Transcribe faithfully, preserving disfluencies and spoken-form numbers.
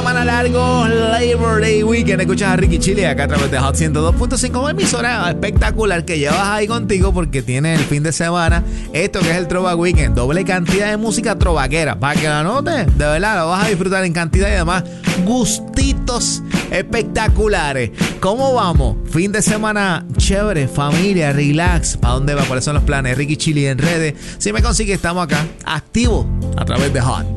semana largo, Labor Day Weekend. Escuchas a Ricky Chili acá a través de Hot ciento dos punto cinco, una emisora espectacular que llevas ahí contigo porque tiene el fin de semana esto que es el Trova Weekend. Doble cantidad de música trovaquera. Para que la notes, de verdad, lo vas a disfrutar en cantidad y además gustitos espectaculares. ¿Cómo vamos? Fin de semana chévere, familia, relax. ¿Para dónde va? ¿Cuáles son los planes? Ricky Chili en redes. Si me consigue, estamos acá, activos a través de Hot.